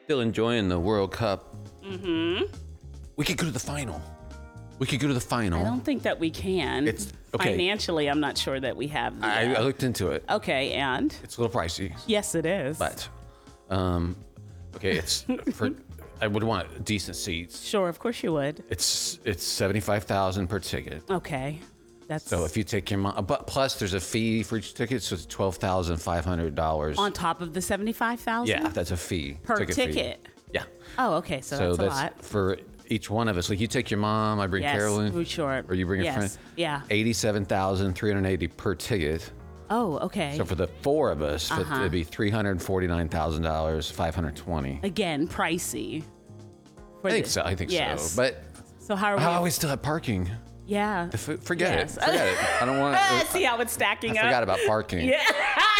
still enjoying the World Cup. We could go to the final. I don't think that we can. It's okay. Financially, I'm not sure that we have. I looked into it. Okay, and It's a little pricey, yes, it is. but okay, it's for. I would want decent seats. Sure, of course you would. It's $75,000 per ticket. Okay, that's So if you take your mom, but plus there's a fee for each ticket, so it's $12,500. on top of the 75,000. Yeah, that's a fee. Per fee. ticket. Yeah. Oh, okay, so that's a lot. for each one of us. Like you take your mom, I bring Yes, Carolyn, sure. or you bring a Yes, friend. yeah. 87,380 per ticket. Oh, okay. So for the four of us, it'd be $349,000, 520. Again, pricey. I think so. I think yes. so. But So how are we? I always still have parking. Yeah. Forget Yes. it. Forget it. I don't want. See how it's stacking I up. forgot about parking. Yeah.